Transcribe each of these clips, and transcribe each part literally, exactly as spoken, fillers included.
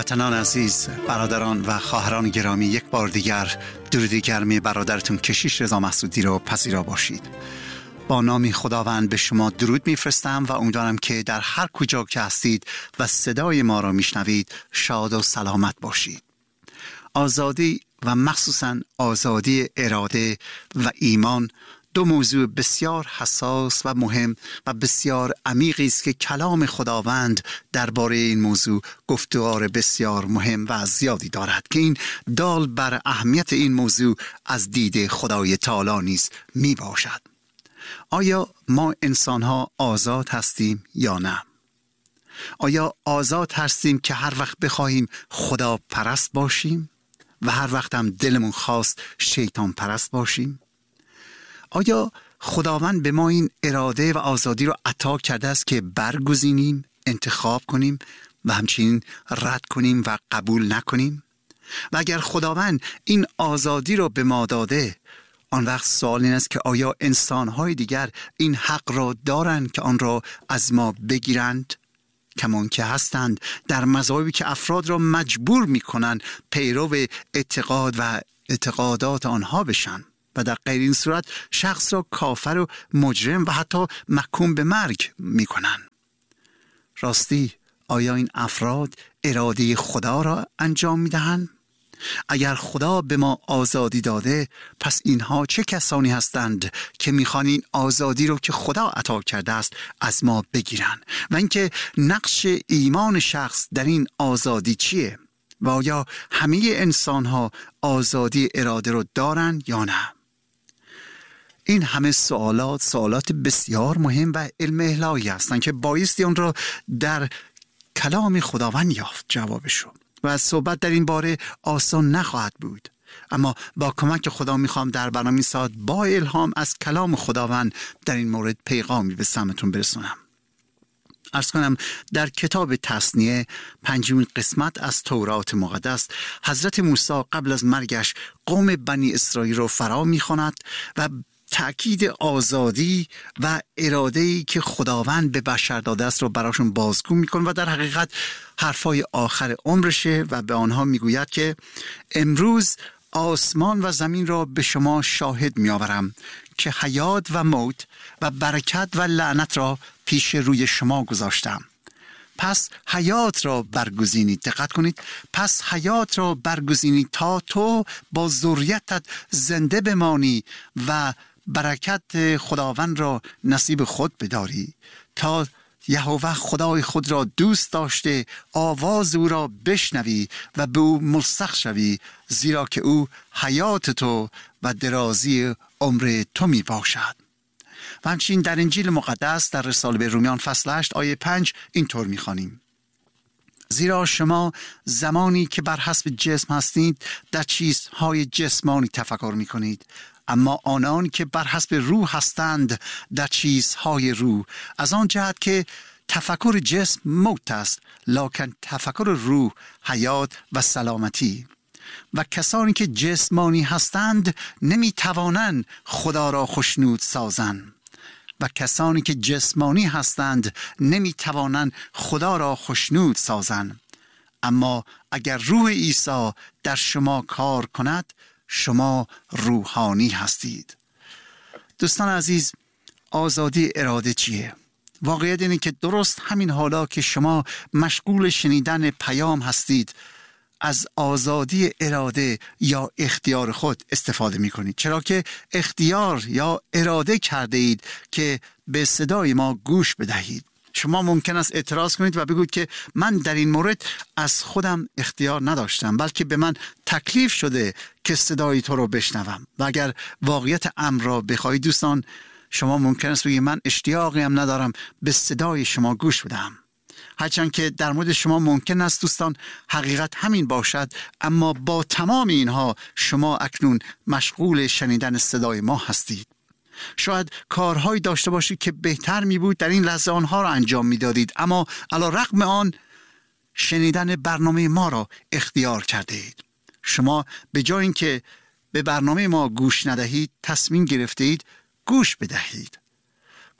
هموطنان عزیز، برادران و خواهران گرامی، یک بار دیگر درود گرمی برادرتون کشیش رضا مسعودی رو پذیرا باشید. با نام خداوند به شما درود میفرستم و امیدوارم که در هر کجا که هستید و صدای ما را میشنوید شاد و سلامت باشید. آزادی و مخصوصاً آزادی اراده و ایمان دو موضوع بسیار حساس و مهم و بسیار عمیقی است که کلام خداوند درباره این موضوع گفتار بسیار مهم و زیادی دارد که این دال بر اهمیت این موضوع از دید خدای تعالی نیز می باشد. آیا ما انسان‌ها آزاد هستیم یا نه؟ آیا آزاد هستیم که هر وقت بخواهیم خدا پرست باشیم و هر وقت هم دلمون خواست شیطان پرست باشیم؟ آیا خداوند به ما این اراده و آزادی رو عطا کرده است که برگزینیم، انتخاب کنیم و همچنین رد کنیم و قبول نکنیم؟ و اگر خداوند این آزادی رو به ما داده، آن وقت سوال این است که آیا انسان‌های دیگر این حق را دارند که آن را از ما بگیرند؟ کمان که هستند در مذاهبی که افراد را مجبور می‌کنند پیرو اعتقاد و اعتقادات آنها بشن و در غیر این صورت شخص را کافر و مجرم و حتی محکوم به مرگ می‌کنند. راستی آیا این افراد اراده خدا را انجام می‌دهند؟ اگر خدا به ما آزادی داده، پس اینها چه کسانی هستند که میخوان این آزادی رو که خدا عطا کرده است از ما بگیرن؟ و اینکه نقش ایمان شخص در این آزادی چیه؟ و آیا همه انسان ها آزادی اراده رو دارن یا نه؟ این همه سوالات سوالات بسیار مهم و علم الهی هستند که بایستی آن را در کلام خداوند یافت جوابشو. و از صحبت در این باره آسان نخواهد بود، اما با کمک خدا میخوام در برنامه ساعت با الهام از کلام خداوند در این مورد پیغامی به سمتون برسونم. عرض کنم در کتاب تثنیه پنجمین قسمت از تورات مقدس، حضرت موسی قبل از مرگش قوم بنی اسرائیل رو فرا میخواند و تأکید آزادی و اراده‌ای که خداوند به بشر داده است رو براشون بازگو میکنه و در حقیقت حرفای آخر عمرشه و به آنها میگوید که امروز آسمان و زمین را به شما شاهد میآورم که حیات و موت و برکت و لعنت را پیش روی شما گذاشتم. پس حیات را برگزینید. دقت کنید، پس حیات را برگزینید تا تو با ذریتت زنده بمانی و برکت خداوند را نصیب خود بداری، تا یهوه خدای خود را دوست داشته آواز او را بشنوی و به او ملصق شوی، زیرا که او حیات تو و درازی عمر تو می باشد. و همچنین در انجیل مقدس در رساله به رومیان فصل هشت آیه پنج اینطور می خوانیم: زیرا شما زمانی که بر حسب جسم هستید در چیزهای جسمانی تفکر می کنید، اما آنان که بر حسب روح هستند در چیزهای روح. از آن جهت که تفکر جسم موت است، لکن تفکر روح حیات و سلامتی. و کسانی که جسمانی هستند نمی توانند خدا را خوشنود سازند. و کسانی که جسمانی هستند نمی توانند خدا را خوشنود سازند. اما اگر روح عیسی در شما کار کند، شما روحانی هستید. دوستان عزیز، آزادی اراده چیه؟ واقعیت اینه که درست همین حالا که شما مشغول شنیدن پیام هستید، از آزادی اراده یا اختیار خود استفاده می کنید، چرا که اختیار یا اراده کرده اید که به صدای ما گوش بدهید. شما ممکن است اعتراض کنید و بگوید که من در این مورد از خودم اختیار نداشتم، بلکه به من تکلیف شده که صدای تو رو بشنوم. و اگر واقعیت امر را بخواهید دوستان، شما ممکن است بگید من اشتیاقی هم ندارم به صدای شما گوش بدم. هرچند که در مورد شما ممکن است دوستان حقیقت همین باشد، اما با تمام اینها شما اکنون مشغول شنیدن صدای ما هستید. شاید کارهایی داشته باشید که بهتر می بود در این لحظه آنها را انجام می دادید، اما علی رغم آن شنیدن برنامه ما را اختیار کرده اید. شما به جای اینکه به برنامه ما گوش ندهید، تصمیم گرفته اید گوش بدهید.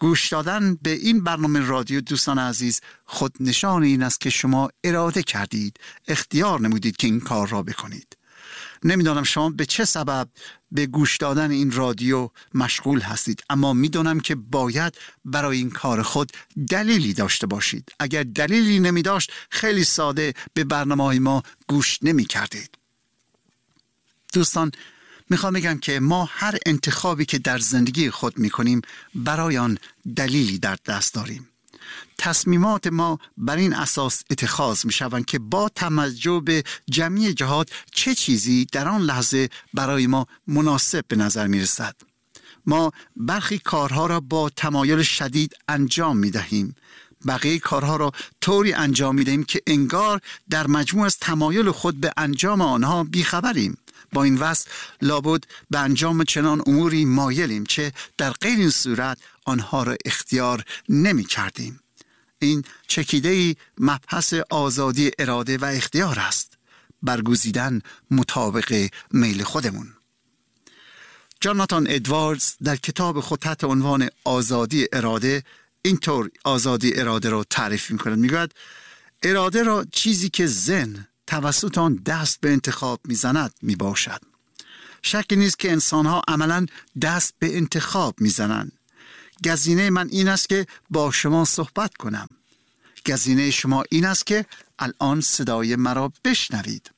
گوش دادن به این برنامه رادیو دوستان عزیز خود نشان این است که شما اراده کردید، اختیار نمودید که این کار را بکنید. نمیدانم شما به چه سبب به گوش دادن این رادیو مشغول هستید، اما میدونم که باید برای این کار خود دلیلی داشته باشید. اگر دلیلی نمی داشت خیلی ساده به برنامه‌های ما گوش نمی کردید. دوستان میخوام بگم که ما هر انتخابی که در زندگی خود میکنیم برای آن دلیلی در دست داریم. تصمیمات ما بر این اساس اتخاذ میشوند که با توجه به جمعی جهات چه چیزی در آن لحظه برای ما مناسب به نظر میرسد. ما برخی کارها را با تمایل شدید انجام میدهیم، بقیه کارها را طوری انجام میدهیم که انگار در مجموع از تمایل خود به انجام آنها بیخبریم. با این وصف لابد به انجام چنان اموری مایلیم چه در غیر این صورت آنها را اختیار نمی کردیم. این چکیده‌ای مبحث آزادی اراده و اختیار است، برگزیدن مطابق میل خودمون. جاناتان ادواردز در کتاب خود تحت عنوان آزادی اراده اینطور آزادی اراده را تعریف می‌کند. میگوید اراده را چیزی که ذهن توسط آن دست به انتخاب میزند میباشد. شکی نیست که انسان‌ها عملاً دست به انتخاب میزنند. گزینه من این است که با شما صحبت کنم. گزینه شما این است که الان صدای مرا بشنوید.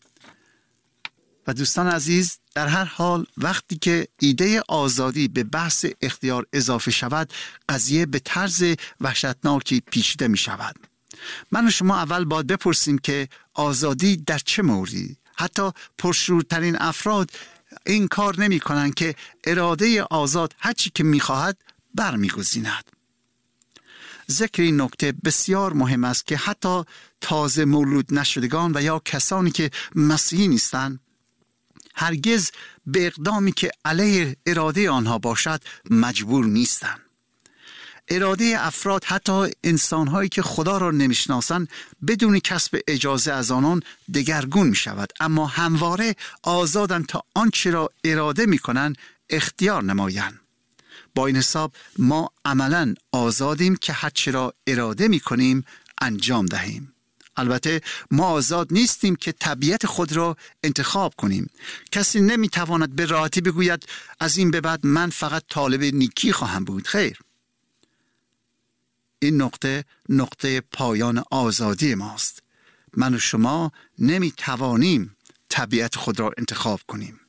و دوستان عزیز، در هر حال وقتی که ایده آزادی به بحث اختیار اضافه شود، قضیه به طرز وحشتناکی پیچیده می شود. من و شما اول باید بپرسیم که آزادی در چه موردی؟ حتی پرشورترین افراد این کار نمی کنند که اراده آزاد هر چی که می خواهد برمیگزیند. ذکر این نکته بسیار مهم است که حتی تازه مولود نشدگان و یا کسانی که مسیحی نیستند هرگز به اقدامی که علیه اراده آنها باشد مجبور نیستند. اراده افراد، حتی انسان‌هایی که خدا را نمی‌شناسند، بدون کسب اجازه از آنان دگرگون می‌شود، اما همواره آزادند تا آنچه را اراده می‌کنند اختیار نمایند. با این حساب ما عملاً آزادیم که هر چه را اراده می‌کنیم انجام دهیم. البته ما آزاد نیستیم که طبیعت خود را انتخاب کنیم. کسی نمی‌تواند به راحتی بگوید از این به بعد من فقط طالب نیکی خواهم بود. خیر. این نقطه نقطه پایان آزادی ماست. من و شما نمی‌توانیم طبیعت خود را انتخاب کنیم.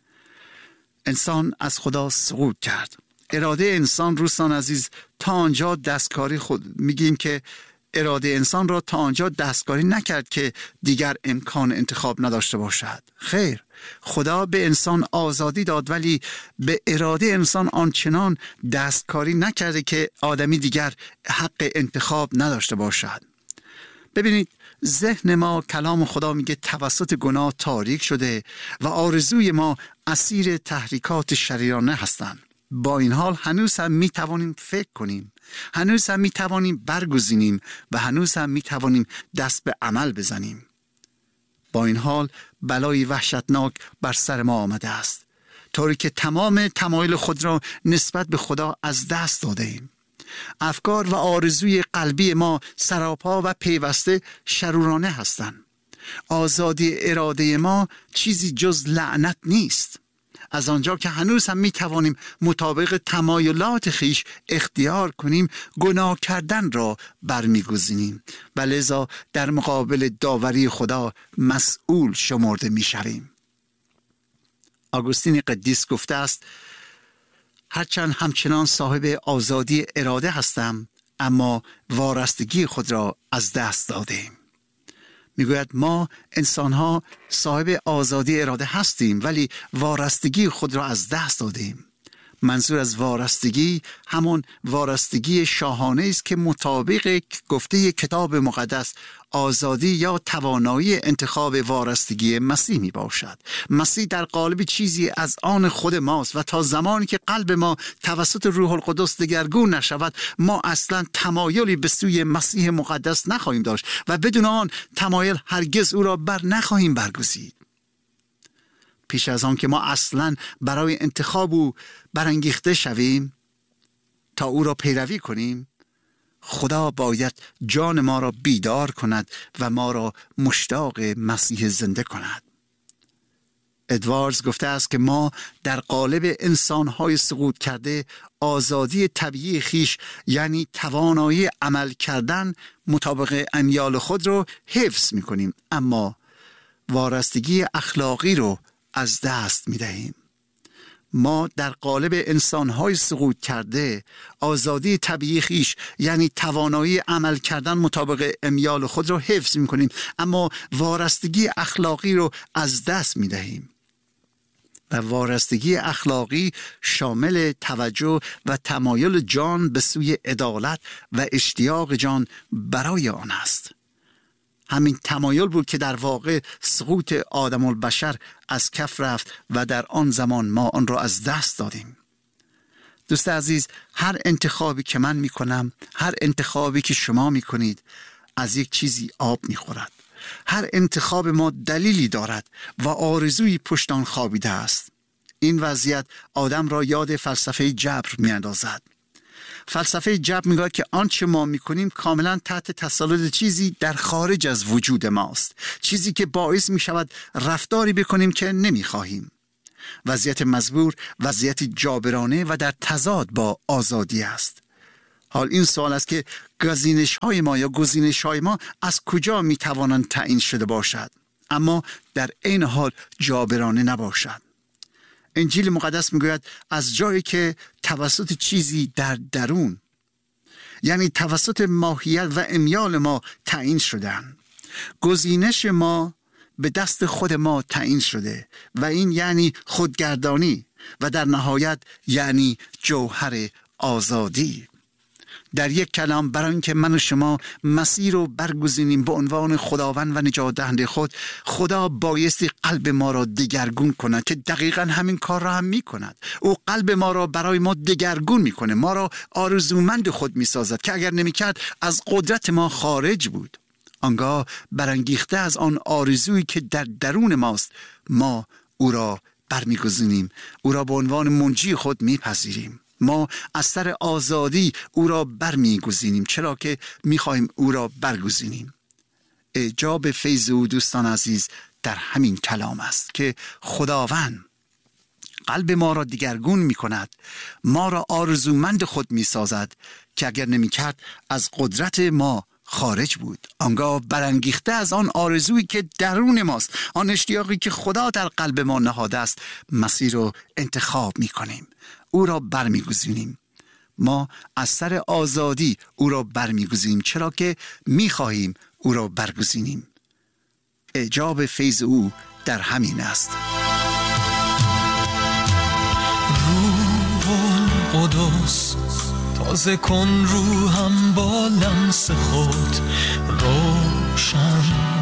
انسان از خدا سقوط کرد. اراده انسان روستان عزیز تا آنجا دستکاری خود میگیم که اراده انسان را تا آنجا دستکاری نکرد که دیگر امکان انتخاب نداشته باشد. خیر، خدا به انسان آزادی داد، ولی به اراده انسان آنچنان دستکاری نکرده که آدمی دیگر حق انتخاب نداشته باشد. ببینید، ذهن ما، کلام خدا میگه توسط گناه تاریک شده و آرزوی ما اسیر تحریکات شریرانه هستند. با این حال هنوز هم می توانیم فکر کنیم، هنوز هم می توانیم برگزینیم و هنوز هم می توانیم دست به عمل بزنیم. با این حال بلای وحشتناک بر سر ما آمده است، طوری که تمام تمایل خود را نسبت به خدا از دست داده ایم. افکار و آرزوی قلبی ما سراپا و پیوسته شرورانه هستند. آزادی اراده ما چیزی جز لعنت نیست. از آنجا که هنوز هم می توانیم مطابق تمایلات خیش اختیار کنیم، گناه کردن را برمیگزینیم و لذا در مقابل داوری خدا مسئول شمرده می شویم. آگوستین قدیس گفته است هرچند همچنان صاحب آزادی اراده هستم، اما وارستگی خود را از دست دادیم. میگوید ما انسان‌ها صاحب آزادی اراده هستیم، ولی وارستگی خود را از دست دادیم. منظور از وارستگی همون وارستگی شاهانه است که مطابق گفته کتاب مقدس آزادی یا توانایی انتخاب وارستگی مسیح می باشد. مسیح در قالب چیزی از آن خود ماست و تا زمانی که قلب ما توسط روح القدس دگرگون نشود، ما اصلا تمایلی به سوی مسیح مقدس نخواهیم داشت و بدون آن تمایل هرگز او را بر نخواهیم برگزید. پیش از آن که ما اصلا برای انتخاب او برانگیخته شویم، تا او را پیروی کنیم؟ خدا باید جان ما را بیدار کند و ما را مشتاق مسیح زنده کند. ادواردز گفته است که ما در قالب انسان‌های سقوط کرده آزادی طبیعی خیش، یعنی توانایی عمل کردن مطابق امیال خود رو حفظ می‌کنیم، اما وارستگی اخلاقی رو از دست می‌دهیم. ما در قالب انسان‌های سقوط کرده آزادی طبیعی خیش، یعنی توانایی عمل کردن مطابق امیال خود رو حفظ می‌کنیم، اما وارستگی اخلاقی رو از دست می‌دهیم. و وارستگی اخلاقی شامل توجه و تمایل جان به سوی عدالت و اشتیاق جان برای آن است. همین تمایل بود که در واقع سقوط آدم البشر از کف رفت و در آن زمان ما آن را از دست دادیم. دوست عزیز، هر انتخابی که من می کنم، هر انتخابی که شما می کنید، از یک چیزی آب می خورد. هر انتخاب ما دلیلی دارد و آرزوی پشت آن خوابیده است. این وضعیت آدم را یاد فلسفه جبر می اندازد. فلسفه جبر می گوید که آنچه ما می کنیم کاملا تحت تسلط چیزی در خارج از وجود ماست، چیزی که باعث می شود رفتاری بکنیم که نمی خواهیم. وضعیت مجبور، وضعیت جابرانه و در تضاد با آزادی است. حال این سوال است که گزینش های ما یا گزینش های ما از کجا می توانند تعیین شده باشد، اما در عین حال جابرانه نباشد. انجیل مقدس می گوید از جایی که توسط چیزی در درون، یعنی توسط ماهیت و امیال ما تعیین شدن، گزینش ما به دست خود ما تعیین شده و این یعنی خودگردانی و در نهایت یعنی جوهر آزادی. در یک کلام، برای اینکه من و شما مسیر رو برگزینیم به عنوان خداوند و نجات دهنده خود، خدا بایستی قلب ما را دگرگون کند که دقیقاً همین کار را هم می کند. او قلب ما را برای ما دگرگون می کنه، ما را آرزومند خود می سازد که اگر نمی کرد از قدرت ما خارج بود. آنگاه برانگیخته از آن آرزویی که در درون ماست، ما او را برمیگزینیم، او را به عنوان منجی خود میپذیریم. ما از سر آزادی او را برمیگزینیم، چرا که میخواهیم او را برگزینیم. اعجاب فیض او دوستان عزیز در همین کلام است که خداوند قلب ما را دگرگون می کند، ما را آرزومند خود می سازد که اگر نمی کرد از قدرت ما خارج بود. آنگاه برانگیخته از آن آرزویی که درون ماست، آن اشتیاقی که خدا در قلب ما نهاده است، مسیر رو انتخاب می کنیم، او را برمیگزینیم. ما از سر آزادی او را برمیگزینیم، چرا که می خواهیم او را برگزینیم. اعجاب فیض او در همین است. روح القدس تازه کن روحم با لمس خود، روشن